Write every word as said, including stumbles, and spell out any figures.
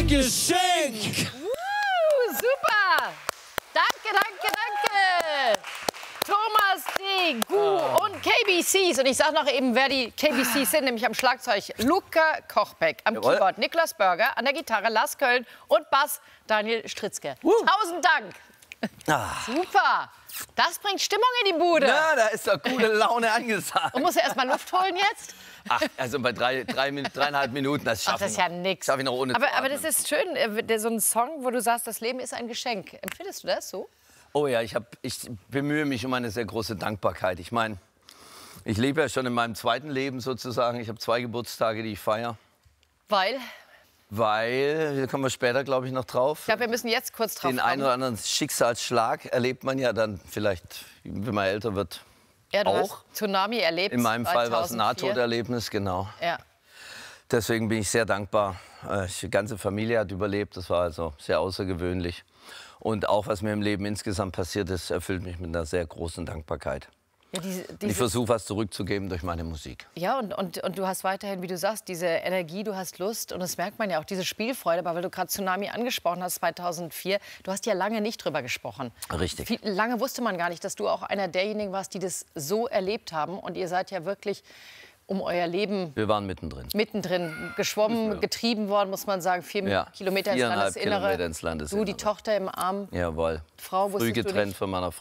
Geschenk! Uh, super! Danke, danke, danke! Thomas D. Gu oh. und K B Cs. Und ich sage noch eben, wer die K B Cs sind, nämlich am Schlagzeug Luca Kochbeck, am Jawohl. Keyboard Niklas Börger, an der Gitarre Lars Köln und Bass Daniel Stritzke. Uh. Tausend Dank! Ah. Super! Das bringt Stimmung in die Bude. Na, da ist doch gute Laune angesagt. Und muss er erst mal Luft holen jetzt? Ach, also bei drei, drei, dreieinhalb Minuten, das schaffe Ach, das ich ist noch. ja nix. Schaffe ich noch ohne aber, zu aber atmen. das ist schön, äh, so ein Song, wo du sagst, das Leben ist ein Geschenk. Empfindest du das so? Oh ja, ich, hab, ich bemühe mich um eine sehr große Dankbarkeit. Ich meine, ich lebe ja schon in meinem zweiten Leben sozusagen. Ich habe zwei Geburtstage, die ich feiere. Weil? Weil, da kommen wir später, glaube ich, noch drauf. Ich glaube, wir müssen jetzt kurz drauf Den kommen. einen oder anderen Schicksalsschlag erlebt man ja dann vielleicht, wenn man älter wird, Ja, du auch. hast Tsunami erlebt. In meinem Fall war es ein zweitausendvier. Nahtoderlebnis, genau. Ja. Deswegen bin ich sehr dankbar. Äh, Die ganze Familie hat überlebt, das war also sehr außergewöhnlich. Und auch, was mir im Leben insgesamt passiert ist, erfüllt mich mit einer sehr großen Dankbarkeit. Ja, diese, Und ich diese, versuche, was zurückzugeben durch meine Musik. ja und, und, und du hast weiterhin, wie du sagst, diese Energie, du hast Lust. Und das merkt man ja auch, diese Spielfreude. Aber weil du gerade Tsunami angesprochen hast, zweitausendvier, du hast ja lange nicht drüber gesprochen. Richtig. Viel, lange wusste man gar nicht, dass du auch einer derjenigen warst, die das so erlebt haben. Und ihr seid ja wirklich um euer Leben Wir waren mittendrin. mittendrin geschwommen, Ja. getrieben worden, muss man sagen. Vier Ja, Kilometer ins viereinhalb Landesinnere. Kilometer ins Du, Landesinnere. die Tochter im Arm. Jawohl. Frau Früh wusstest du getrennt nicht. von meiner